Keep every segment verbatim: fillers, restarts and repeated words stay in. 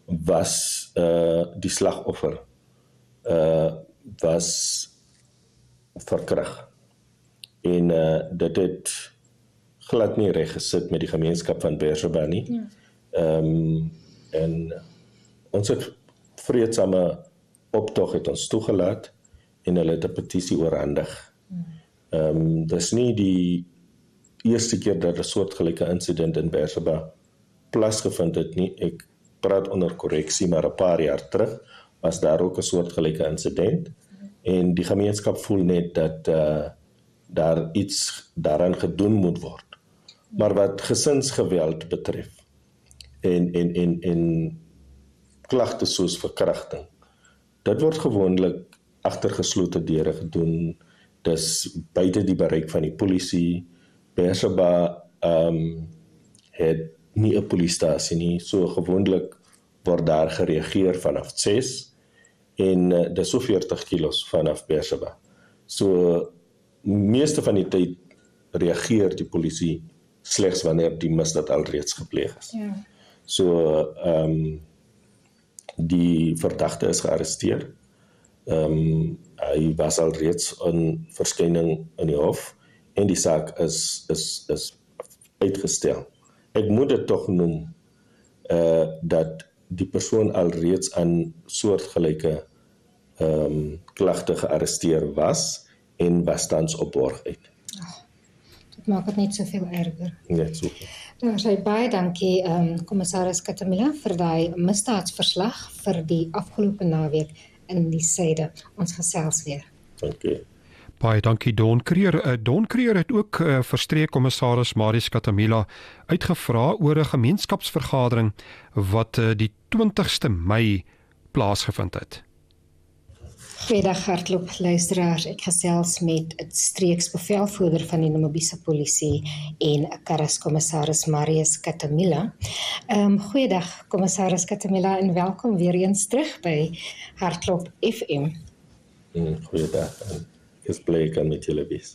was uh, die slagoffer uh, was verkragt. En uh, dit het glad nie reg gesit met die gemeenskap van Beersheba nie. Ja. Um, en ons het vreedsame optog het ons toegelaat en hulle het 'n petisie oorhandig. Um, dis nie die eerste keer dat 'n soortgelyke insident in Beersheba plaasgevind het nie. Ek praat onder korreksie, maar 'n paar jaar terug was daar ook 'n soortgelyke insident en die gemeenskap voel net dat uh, daar iets daaraan gedoen moet word. Maar wat gesinsgeweld betref en en en en klagte soos verkrachting, dit word gewoonlik agter geslote deure gedoen. Dis buite die bereik van die polisie. Beersheba um, het nie 'n polisiestasie nie, so gewoonlik word daar gereageer vanaf ses en uh, dis so veertig kilos vanaf Beersheba. So meeste van die tyd reageer die polisie slegs wanneer die misdaad alreeds gepleeg is. Ja. So um, die verdagte is gearresteer. Um, hy was al reeds in verskyning in die hof en die saak is, is, is uitgestel. Ek moet dit tog noem uh, dat die persoon al reeds aan soortgelyke um, klagte gearresteer was en was tans op borg uit. Oh, dit maak het net soveel erger. Net soveel. Nou, sy baie dankie, um, commissaris Katamila, vir die misdaadsverslag vir die afgelope naweek in die suide. Ons gesels weer. Dankie. Baie dankie Don Creer. Uh, Don Creer het ook uh, vir streekkommissaris Marius Katamila uitgevra oor 'n gemeenskapsvergadering wat uh, die twintigste Mei plaasgevind het. Goeiedag hardloop luisteraars, ek gesels met 'n streeksbevelvoerder van die Namibiese polisie en 'n karaskommissaris Marius Katamila. Um, goeiedag commissaris Katamila en welkom weer eens terug by Hardloop F M. Mm, goeiedag, en ek is bly ek kan met julle wees.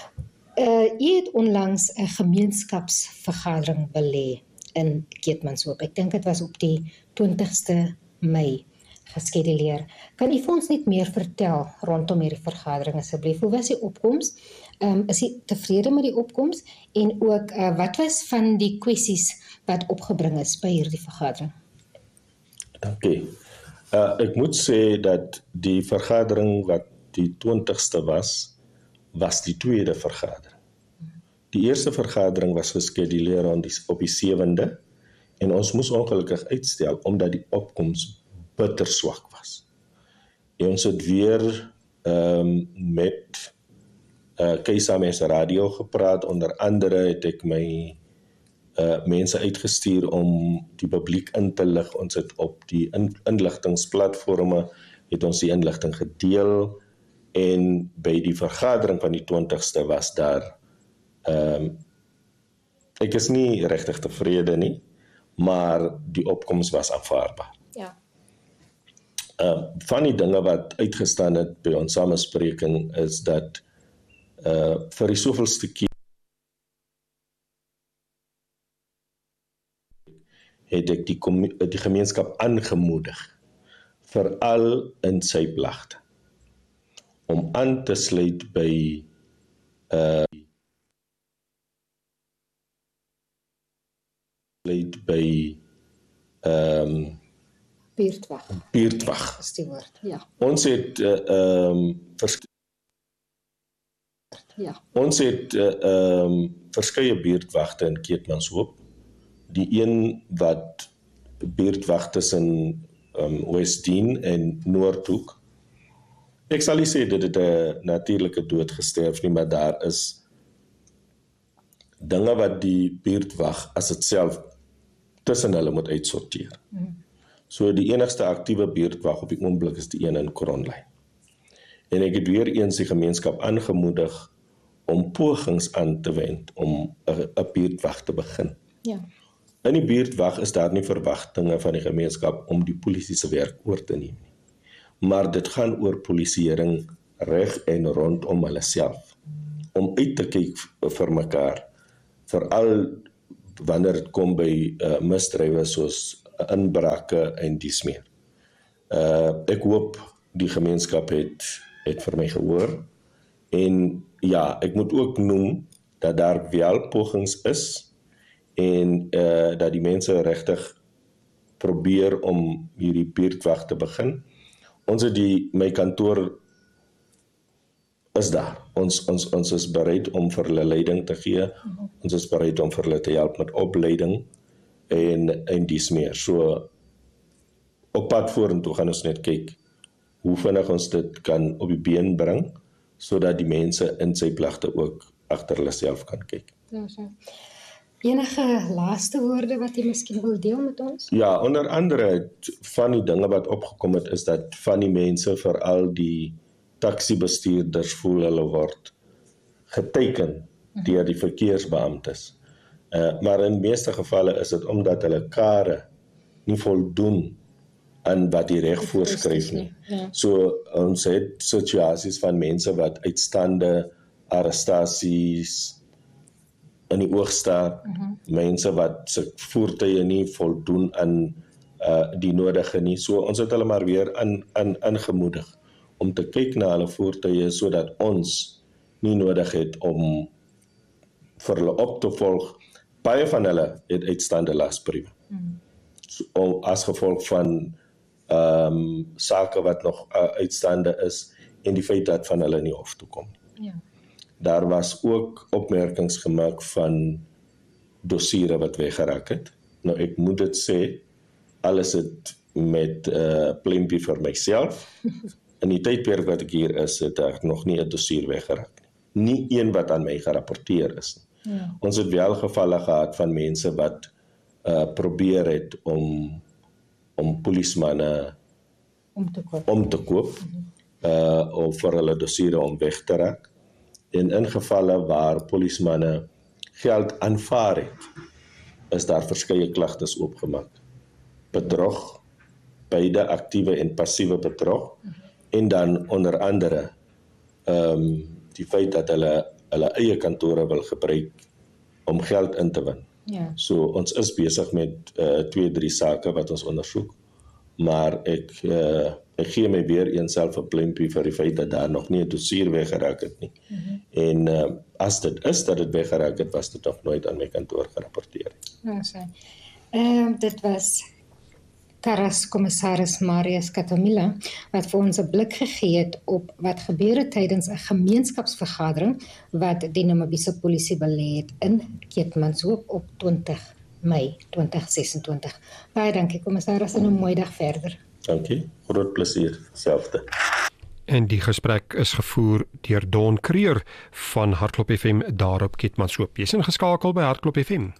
Uh, jy het onlangs 'n gemeenskapsvergadering belê in Keetmanshoop. Ek dink dit was op die twintigste Mei. Geskeduleer. Kan u vir ons net meer vertel rondom hierdie vergadering asseblief? Hoe was die opkoms? Um, is u tevrede met die opkoms? En ook, uh, wat was van die kwessies wat opgebring is by hierdie vergadering? Dankie. Uh, ek moet sê dat die vergadering wat die twintigste was, was die tweede vergadering. Die eerste vergadering was geskeduleer op die sewende en ons moes ongelukkig uitstel omdat die opkoms bitter swak was. En ons het weer um, met uh, Keisames Radio gepraat, onder andere het ek my uh, mense uitgestuur om die publiek in te lig. Ons het op die in, inligtingsplatforme het ons die inligting gedeel en by die vergadering van die twintigste was daar um, ek is nie regtig tevrede nie, maar die opkoms was aanvaarbaar. Ja. Uh, van die dinge wat uitgestaan het by ons samespreking is dat uh, vir die soveelste keer het ek die, die gemeenskap aangemoedig, veral in sy plagte, om aan te sluit by uh, sluit by um, Buurtwag. Buurtwag. Is die woord, ja. Ons het uh, um, vers ja. Ons het uh, um, verskeie buurtwagte in Keetmanshoop. Die een wat buurtwag tussen um, Westdene en Noordhoek. Ek sal nie sê dit het 'n natuurlike dood gesterf nie, maar daar is dinge wat die buurtwag as dit self tussen hulle moet uitsorteer. Mm. So die enigste aktiewe buurtwag op die oomblik is die een in Kronlyn. En ek het weer eens die gemeenskap aangemoedig om pogings aan te wend om 'n buurtwag te begin. Ja. In die buurtwag is daar nie verwagtinge van die gemeenskap om die polisie se werk oor te neem nie. Maar dit gaan oor polisieering reg en rondom hulle self. Om uit te kyk vir mekaar, veral wanneer dit kom by uh, misdrywe soos inbrake en dies meer. Uh, ek hoop die gemeenskap het, het vir my gehoor. En ja, ek moet ook noem dat daar wel pogings is en uh, dat die mense regtig probeer om hierdie buurtwag te begin. Ons het die, my kantoor is daar. Ons, ons, ons is bereid om vir hulle leiding te gee. Mm-hmm. Ons is bereid om vir hulle te help met opleiding en, en dies meer. So, op pad vorentoe gaan ons net kyk hoe vinnig ons dit kan op die been bring, sodat die mense in sy plagte ook agter hulle self kan kyk. Ja, so. Enige laaste woorde wat jy miskien wil deel met ons? Ja, onder andere van die dinge wat opgekom het, is dat van die mense, veral die taxibestuurders, voel hulle word geteken mm-hmm. deur die verkeersbeamptes. Uh, maar in die meeste gevalle is dit omdat hulle kare nie voldoen aan wat die reg voorskryf nie. Ja. So ons het situasies van mense wat uitstaande arrestasies in die oog staar, mm-hmm. mense wat se voertuie nie voldoen aan uh, die nodige nie. So ons het hulle maar weer in, in, ingemoedig om te kyk na hulle voertuie sodat ons nie nodig het om vir hulle op te volg. Baie van hulle het uitstaande lasbriewe. Mm-hmm. So, as gevolg van Um, sake wat nog uh, uitstaande is en die feit dat van hulle nie hof toe kom. Ja. Daar was ook opmerkings gemaak van dossiere wat weggeraak het. Nou ek moet dit sê, alles het met uh, plempie vir myself. In die tydperk wat ek hier is, het ek nog nie 'n dossier weggeraak nie. Nie een wat aan my gerapporteer is. Ja. Ons het wel gevalle gehad van mense wat uh, probeer het om om polismanne om te koop, om te koop mm-hmm. uh, of vir hulle dossiere om weg te raak. En in gevalle waar polismanne geld aanvaar het, is daar verskeie klagtes opgemaak. Bedrog, beide aktiewe en passiewe bedrog, mm-hmm. en dan onder andere um, die feit dat hulle hulle eie kantore wil gebruik om geld in te win. Ja. So ons is besig met uh, twee, drie sake wat ons ondersoek, maar ek, uh, ek gee my weer eens self 'n plempie vir die feit dat daar nog nie 'n dossier weggeraak het nie. Mm-hmm. En uh, as dit is dat dit weggeraak het, was dit nog nooit aan my kantoor gerapporteer. Ja, so. Uh, dit was Karas Kommissaris Marius Katamila wat vir ons 'n blik gegee het op wat gebeur het tydens 'n gemeenskapsvergadering wat die Namibiese polisie belê het in Keetmanshoop op twintig Mei twintig sesentwintig. Baie dankie Kommissaris en 'n mooi dag verder. Dankie, groot plesier, selfde. En die gesprek is gevoer deur Don Creer van Hartklop F M daar op Keetmanshoop. Jy's ingeskakel by Hartklop F M.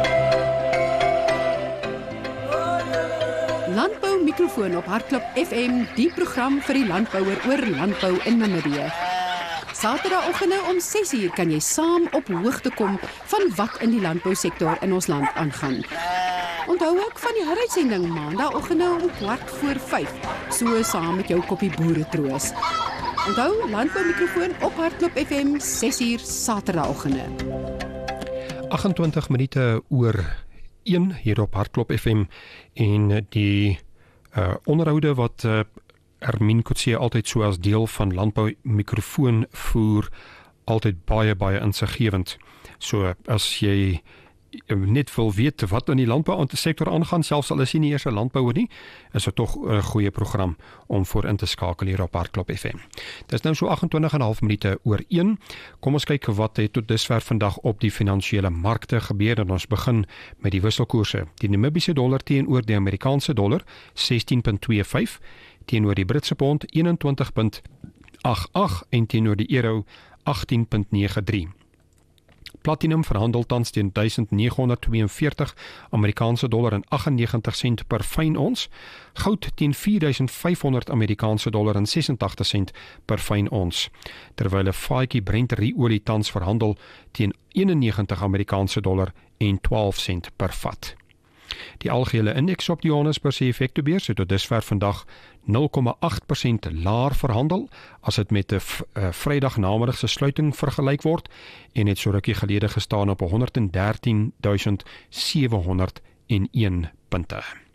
Landboumikrofoon op Hartklop F M, die program vir die landbouer oor landbou in Namibië. Saterdagoggende om ses uur kan jy saam op hoogte kom van wat in die landbousektor in ons land aangaan. Onthou ook van die heruitsending maandagooggende om kwart voor vyf, so saam met jou koppie boere troos. Onthou, Landboumikrofoon op Hartklop F M, ses uur Saterdagoggende. agt-en-twintig minute oor een hier op Hartklop F M en die uh, onderhoude wat uh, Ermien Kutse altyd so as deel van Landbou Mikrofoon voer, altyd baie baie insiggewend. So as jy net wil weet wat in die landbousektor aangaan, selfs al is jy nie eers 'n landbouer nie, is dit tog 'n goeie program om voor in te skakel hier op Hartklop F M. Dit is nou so agt-en-twintig en 'n half minute oor een. Kom ons kyk wat het tot dusver vandag op die finansiële markte gebeur en ons begin met die wisselkoerse. Die Namibiese dollar teenoor die Amerikaanse dollar sestien komma twee vyf, teenoor die Britse pond eenentwintig komma agt agt en teenoor die euro agttien komma nege drie. Platinum verhandel tans teen duisend negenhonderd tweeënveertig Amerikaanse dollar en aggennegentig sent per fyn ons. Goud teen vier duisend vyfhonderd Amerikaanse dollar en sesentagtig sent per fyn ons. Terwyl 'n vaatjie Brent ruolie tans verhandel teen eenennegentig Amerikaanse dollar en twaalf sent per vat. Die algehele indeks op die Johannesburgse effektebeurs het tot dusver vandag nul komma agt persent laer verhandel as dit met 'n uh, Vrydag namiddagse sluiting vergelyk word en het so rukkie gelede gestaan op honderd en dertien duisend sewehonderd en een punte.